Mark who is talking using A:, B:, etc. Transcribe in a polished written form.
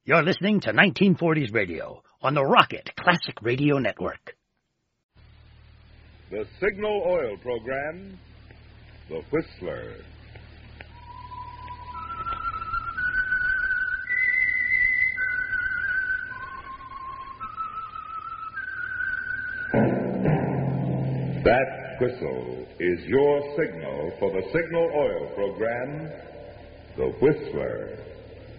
A: You're listening to 1940s Radio on the Rocket Classic Radio Network.
B: The Signal Oil Program, The Whistler. That whistle is your signal for the Signal Oil Program, The Whistler.